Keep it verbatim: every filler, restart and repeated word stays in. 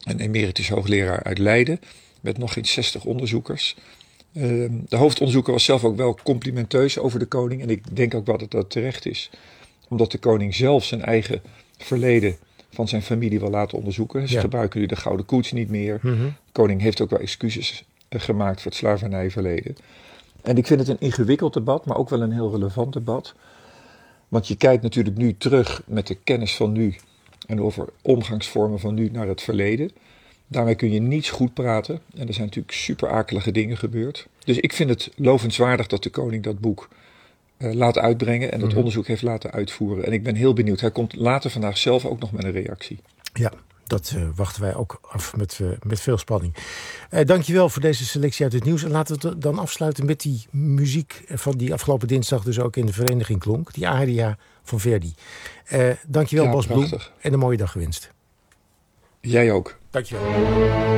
een emeritus hoogleraar uit Leiden met nog geen zestig onderzoekers. Uh, de hoofdonderzoeker was zelf ook wel complimenteus over de koning. En ik denk ook wel dat dat terecht is. Omdat de koning zelf zijn eigen verleden van zijn familie wil laten onderzoeken. Ze Ja. gebruiken nu de gouden koets niet meer. Mm-hmm. De koning heeft ook wel excuses uh, gemaakt voor het slavernijverleden. En ik vind het een ingewikkeld debat, maar ook wel een heel relevant debat. Want je kijkt natuurlijk nu terug met de kennis van nu en over omgangsvormen van nu naar het verleden. Daarmee kun je niets goed praten. En er zijn natuurlijk super akelige dingen gebeurd. Dus ik vind het lovenswaardig dat de koning dat boek uh, laat uitbrengen en dat Mm-hmm. onderzoek heeft laten uitvoeren. En ik ben heel benieuwd. Hij komt later vandaag zelf ook nog met een reactie. Ja, dat uh, wachten wij ook af met, uh, met veel spanning. Uh, dankjewel voor deze selectie uit het nieuws. En laten we het dan afsluiten met die muziek van die afgelopen dinsdag dus ook in de vereniging klonk. Die aria van Verdi. Uh, dankjewel Ja, Bas Bloem prachtig. en een mooie dag gewenst. Jij ook. Dankjewel.